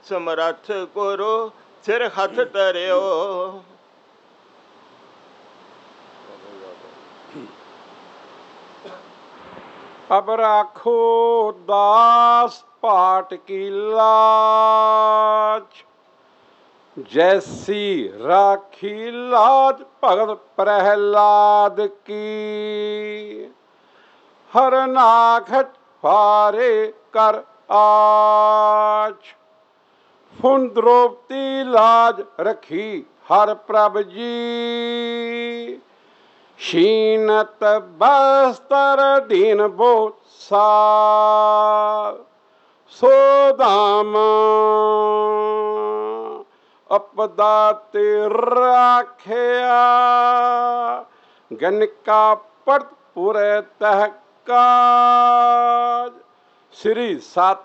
ਸਮਰੱਥ ਗੁਰੂ ਸਿਰ ਹੱਥ ਧਰਿਓ। अब राखो दास पाट की लाज, जैसी राखी लाज भगत प्रहलाद की। हर नाखत फारे कर आज, फुन द्रौपदी लाज रखी हर प्रभ जी। शीनत बस्तर दीन बो साल, सोदाम अपदा ते राखिया। गनका पट पुरे तहकाज, श्री सत